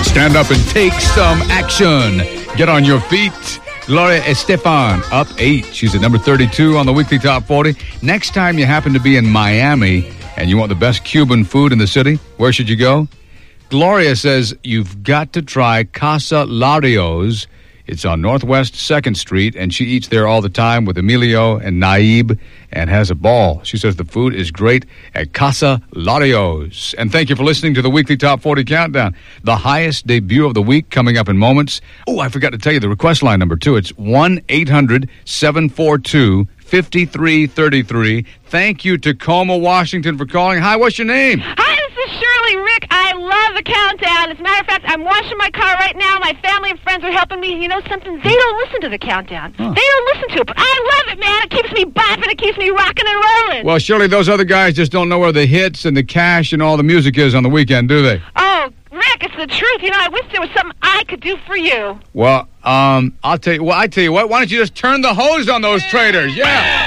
Stand up and take some action. Get on your feet. Gloria Estefan, up 8. She's at number 32 on the weekly top 40. Next time you happen to be in Miami and you want the best Cuban food in the city, where should you go? Gloria says you've got to try Casa Larios. It's on Northwest 2nd Street, and she eats there all the time with Emilio and Naib and has a ball. She says the food is great at Casa Larios. And thank you for listening to the weekly Top 40 Countdown. The highest debut of the week coming up in moments. Oh, I forgot to tell you the request line number, too. It's 1-800-742-5333. Thank you, Tacoma, Washington, for calling. Hi, what's your name? Hi, this is Shirley. Rick, I love the countdown. As a matter of fact, I'm washing my car right now. My family and friends are helping me. You know something? They don't listen to the countdown. Huh. They don't listen to it, but I love it, man. It keeps me bopping. It keeps me rocking and rolling. Well, Shirley, those other guys just don't know where the hits and the cash and all the music is on the weekend, do they? Oh, Rick, it's the truth. You know, I wish there was something I could do for you. Well, I tell you what. Why don't you just turn the hose on those traders? Yeah.